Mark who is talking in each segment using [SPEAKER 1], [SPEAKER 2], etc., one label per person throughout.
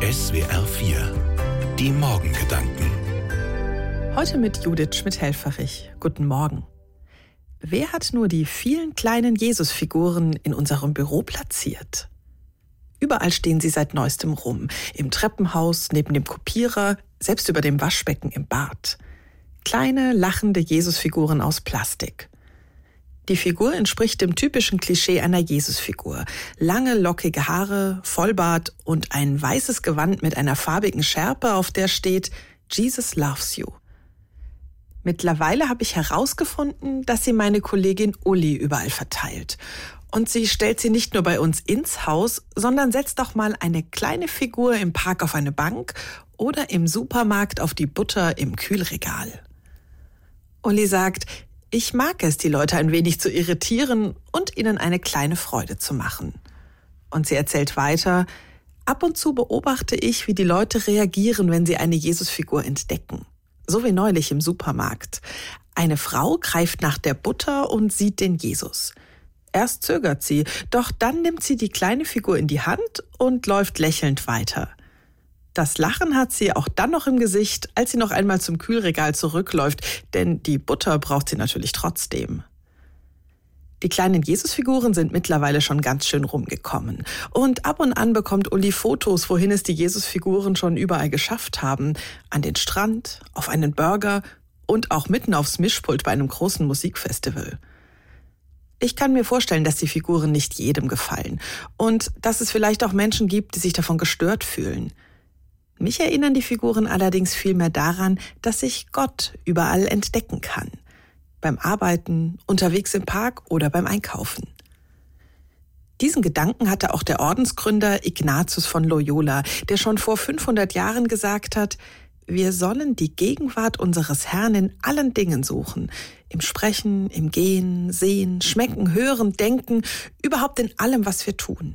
[SPEAKER 1] SWR 4, die Morgengedanken.
[SPEAKER 2] Heute mit Judith Schmidt-Helfferich. Guten Morgen. Wer hat nur die vielen kleinen Jesusfiguren in unserem Büro platziert? Überall stehen sie seit neuestem rum. Im Treppenhaus, neben dem Kopierer, selbst über dem Waschbecken im Bad. Kleine, lachende Jesusfiguren aus Plastik. Die Figur entspricht dem typischen Klischee einer Jesusfigur. Lange, lockige Haare, Vollbart und ein weißes Gewand mit einer farbigen Schärpe, auf der steht Jesus loves you. Mittlerweile habe ich herausgefunden, dass sie meine Kollegin Uli überall verteilt. Und sie stellt sie nicht nur bei uns ins Haus, sondern setzt auch mal eine kleine Figur im Park auf eine Bank oder im Supermarkt auf die Butter im Kühlregal. Uli sagt, ich mag es, die Leute ein wenig zu irritieren und ihnen eine kleine Freude zu machen. Und sie erzählt weiter, ab und zu beobachte ich, wie die Leute reagieren, wenn sie eine Jesusfigur entdecken. So wie neulich im Supermarkt. Eine Frau greift nach der Butter und sieht den Jesus. Erst zögert sie, doch dann nimmt sie die kleine Figur in die Hand und läuft lächelnd weiter. Das Lachen hat sie auch dann noch im Gesicht, als sie noch einmal zum Kühlregal zurückläuft, denn die Butter braucht sie natürlich trotzdem. Die kleinen Jesusfiguren sind mittlerweile schon ganz schön rumgekommen. Und ab und an bekommt Uli Fotos, wohin es die Jesusfiguren schon überall geschafft haben. An den Strand, auf einen Burger und auch mitten aufs Mischpult bei einem großen Musikfestival. Ich kann mir vorstellen, dass die Figuren nicht jedem gefallen und dass es vielleicht auch Menschen gibt, die sich davon gestört fühlen. Mich erinnern die Figuren allerdings vielmehr daran, dass ich Gott überall entdecken kann. Beim Arbeiten, unterwegs im Park oder beim Einkaufen. Diesen Gedanken hatte auch der Ordensgründer Ignatius von Loyola, der schon vor 500 Jahren gesagt hat, wir sollen die Gegenwart unseres Herrn in allen Dingen suchen. Im Sprechen, im Gehen, Sehen, Schmecken, Hören, Denken, überhaupt in allem, was wir tun.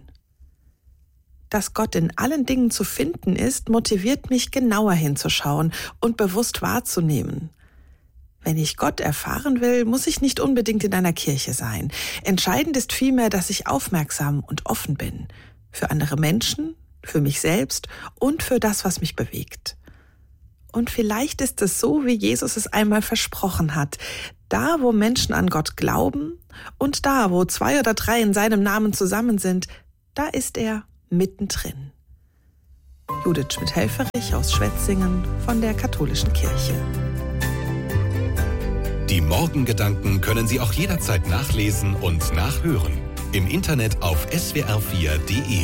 [SPEAKER 2] Dass Gott in allen Dingen zu finden ist, motiviert mich, genauer hinzuschauen und bewusst wahrzunehmen. Wenn ich Gott erfahren will, muss ich nicht unbedingt in einer Kirche sein. Entscheidend ist vielmehr, dass ich aufmerksam und offen bin. Für andere Menschen, für mich selbst und für das, was mich bewegt. Und vielleicht ist es so, wie Jesus es einmal versprochen hat. Da, wo Menschen an Gott glauben und da, wo 2 oder 3 in seinem Namen zusammen sind, da ist er mittendrin. Judith Schmidt-Helfferich aus Schwetzingen von der Katholischen Kirche.
[SPEAKER 1] Die Morgengedanken können Sie auch jederzeit nachlesen und nachhören. Im Internet auf swr4.de.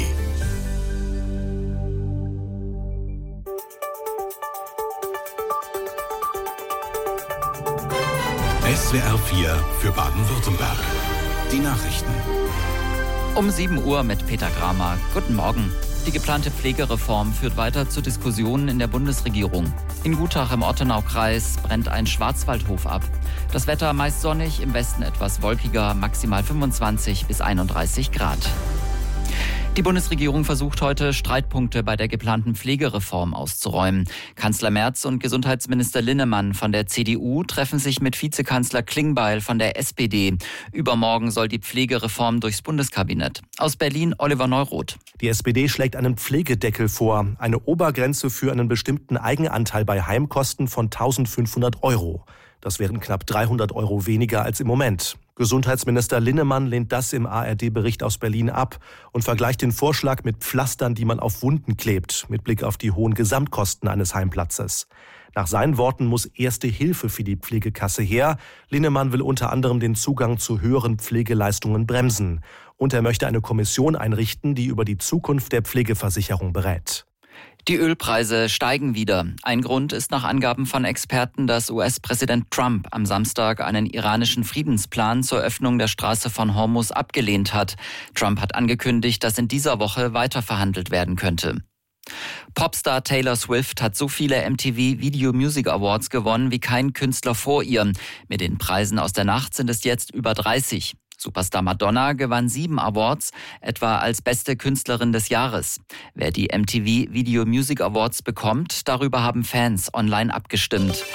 [SPEAKER 1] SWR 4 für Baden-Württemberg. Die Nachrichten.
[SPEAKER 3] Um 7 Uhr mit Peter Kramer. Guten Morgen. Die geplante Pflegereform führt weiter zu Diskussionen in der Bundesregierung. In Gutach im Ottenaukreis brennt ein Schwarzwaldhof ab. Das Wetter meist sonnig, im Westen etwas wolkiger, maximal 25 bis 31 Grad. Die Bundesregierung versucht heute, Streitpunkte bei der geplanten Pflegereform auszuräumen. Kanzler Merz und Gesundheitsminister Linnemann von der CDU treffen sich mit Vizekanzler Klingbeil von der SPD. Übermorgen soll die Pflegereform durchs Bundeskabinett. Aus Berlin Oliver Neuroth.
[SPEAKER 4] Die SPD schlägt einen Pflegedeckel vor, eine Obergrenze für einen bestimmten Eigenanteil bei Heimkosten von 1.500 €. Das wären knapp 300 € weniger als im Moment. Gesundheitsminister Linnemann lehnt das im ARD-Bericht aus Berlin ab und vergleicht den Vorschlag mit Pflastern, die man auf Wunden klebt, mit Blick auf die hohen Gesamtkosten eines Heimplatzes. Nach seinen Worten muss erste Hilfe für die Pflegekasse her. Linnemann will unter anderem den Zugang zu höheren Pflegeleistungen bremsen. Und er möchte eine Kommission einrichten, die über die Zukunft der Pflegeversicherung berät.
[SPEAKER 3] Die Ölpreise steigen wieder. Ein Grund ist nach Angaben von Experten, dass US-Präsident Trump am Samstag einen iranischen Friedensplan zur Öffnung der Straße von Hormuz abgelehnt hat. Trump hat angekündigt, dass in dieser Woche weiterverhandelt werden könnte. Popstar Taylor Swift hat so viele MTV Video Music Awards gewonnen wie kein Künstler vor ihr. Mit den Preisen aus der Nacht sind es jetzt über 30. Superstar Madonna gewann 7 Awards, etwa als beste Künstlerin des Jahres. Wer die MTV Video Music Awards bekommt, darüber haben Fans online abgestimmt.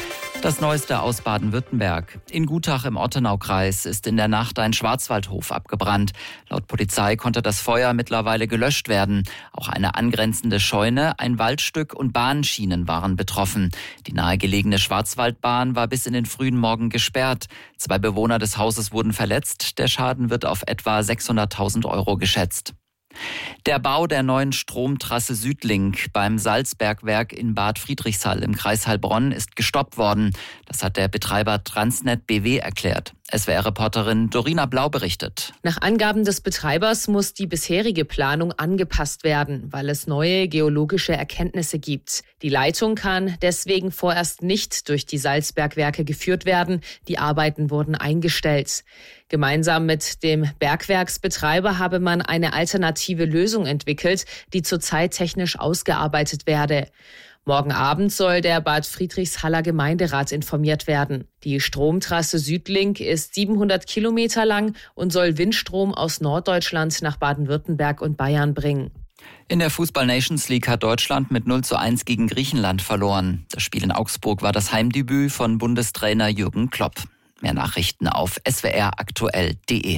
[SPEAKER 3] Das Neueste aus Baden-Württemberg. In Gutach im Ortenaukreis ist in der Nacht ein Schwarzwaldhof abgebrannt. Laut Polizei konnte das Feuer mittlerweile gelöscht werden. Auch eine angrenzende Scheune, ein Waldstück und Bahnschienen waren betroffen. Die nahegelegene Schwarzwaldbahn war bis in den frühen Morgen gesperrt. 2 Bewohner des Hauses wurden verletzt. Der Schaden wird auf etwa 600.000 € geschätzt. Der Bau der neuen Stromtrasse Südlink beim Salzbergwerk in Bad Friedrichshall im Kreis Heilbronn ist gestoppt worden. Das hat der Betreiber Transnet BW erklärt. SWR-Reporterin Dorina Blau berichtet.
[SPEAKER 5] Nach Angaben des Betreibers muss die bisherige Planung angepasst werden, weil es neue geologische Erkenntnisse gibt. Die Leitung kann deswegen vorerst nicht durch die Salzbergwerke geführt werden. Die Arbeiten wurden eingestellt. Gemeinsam mit dem Bergwerksbetreiber habe man eine alternative Lösung entwickelt, die zurzeit technisch ausgearbeitet werde. Morgen Abend soll der Bad Friedrichshaller Gemeinderat informiert werden. Die Stromtrasse Südlink ist 700 Kilometer lang und soll Windstrom aus Norddeutschland nach Baden-Württemberg und Bayern bringen.
[SPEAKER 3] In der Fußball-Nations League hat Deutschland mit 0:1 gegen Griechenland verloren. Das Spiel in Augsburg war das Heimdebüt von Bundestrainer Jürgen Klopp. Mehr Nachrichten auf swraktuell.de.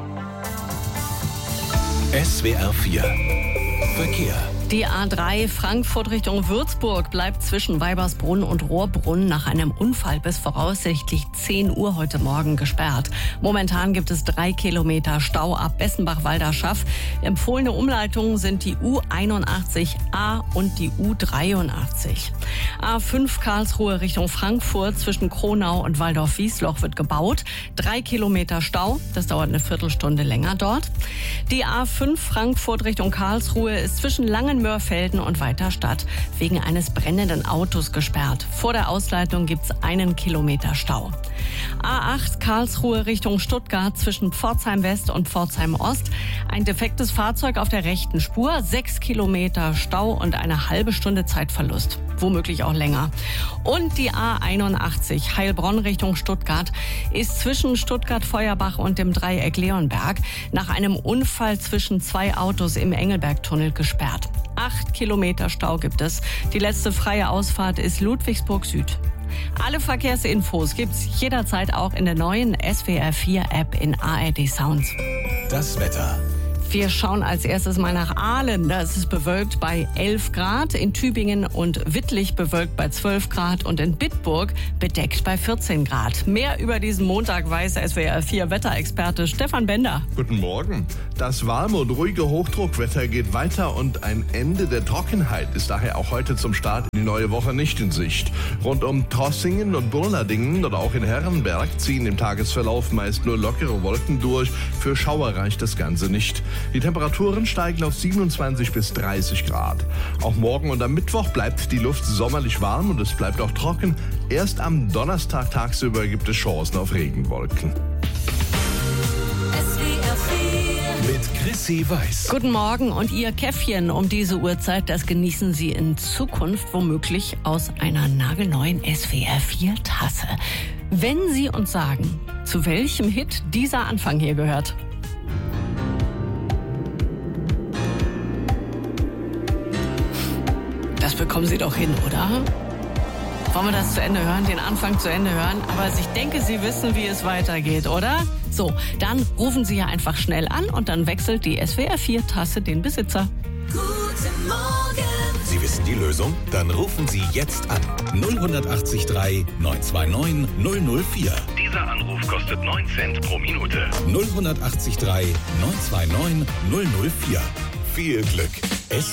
[SPEAKER 1] SWR 4 Verkehr.
[SPEAKER 6] Die A3 Frankfurt Richtung Würzburg bleibt zwischen Weibersbrunn und Rohrbrunn nach einem Unfall bis voraussichtlich 10 Uhr heute Morgen gesperrt. Momentan gibt es 3 Kilometer Stau ab Bessenbach-Walderschaff. Empfohlene Umleitungen sind die U81A und die U83. A5 Karlsruhe Richtung Frankfurt zwischen Kronau und Waldorf-Wiesloch wird gebaut. 3 Kilometer Stau, das dauert eine Viertelstunde länger dort. Die A5 Frankfurt Richtung Karlsruhe ist zwischen Langenmörfelden und Weiterstadt wegen eines brennenden Autos gesperrt. Vor der Ausleitung gibt es 1 Kilometer Stau. A8 Karlsruhe Richtung Stuttgart zwischen Pforzheim West und Pforzheim Ost. Ein defektes Fahrzeug auf der rechten Spur, 6 Kilometer Stau und eine halbe Stunde Zeitverlust. Womöglich auch länger. Und die A81 Heilbronn Richtung Stuttgart ist zwischen Stuttgart-Feuerbach und dem Dreieck Leonberg nach einem Unfall zwischen 2 Autos im Engelbergtunnel gesperrt. 8 Kilometer Stau gibt es. Die letzte freie Ausfahrt ist Ludwigsburg Süd. Alle Verkehrsinfos gibt's jederzeit auch in der neuen SWR 4 App in ARD Sounds.
[SPEAKER 1] Das Wetter.
[SPEAKER 6] Wir schauen als erstes mal nach Aalen. Da ist es bewölkt bei 11 Grad, in Tübingen und Wittlich bewölkt bei 12 Grad und in Bitburg bedeckt bei 14 Grad. Mehr über diesen Montag weiß SWR 4 Wetterexperte Stefan Bender.
[SPEAKER 7] Guten Morgen. Das warme und ruhige Hochdruckwetter geht weiter und ein Ende der Trockenheit ist daher auch heute zum Start in die neue Woche nicht in Sicht. Rund um Trossingen und Burladingen oder auch in Herrenberg ziehen im Tagesverlauf meist nur lockere Wolken durch. Für Schauer reicht das Ganze nicht. Die Temperaturen steigen auf 27 bis 30 Grad. Auch morgen und am Mittwoch bleibt die Luft sommerlich warm und es bleibt auch trocken. Erst am Donnerstag tagsüber gibt es Chancen auf Regenwolken.
[SPEAKER 1] Mit Chrissy Weiß.
[SPEAKER 6] Guten Morgen und Ihr Käffchen um diese Uhrzeit, das genießen Sie in Zukunft womöglich aus einer nagelneuen SWR 4 Tasse. Wenn Sie uns sagen, zu welchem Hit dieser Anfang hier gehört. Das bekommen Sie doch hin, oder? Wollen wir das zu Ende hören, den Anfang zu Ende hören? Aber ich denke, Sie wissen, wie es weitergeht, oder? So, dann rufen Sie ja einfach schnell an und dann wechselt die SWR 4 Tasse den Besitzer.
[SPEAKER 1] Guten Morgen. Sie wissen die Lösung? Dann rufen Sie jetzt an. 0183 929 004.
[SPEAKER 8] Dieser Anruf kostet 9 Cent pro Minute.
[SPEAKER 1] 0183 929 004. Viel Glück.